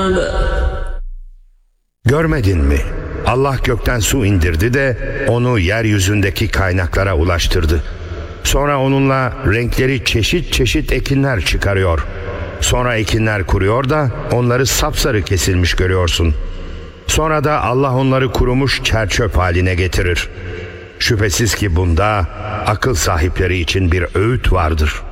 Görmedin mi? Allah gökten su indirdi de onu yeryüzündeki kaynaklara ulaştırdı. Sonra onunla renkleri çeşit çeşit ekinler çıkarıyor. Sonra ekinler kuruyor da onları sapsarı kesilmiş görüyorsun. Sonra da Allah onları kurumuş çerçöp haline getirir. Şüphesiz ki bunda akıl sahipleri için bir öğüt vardır.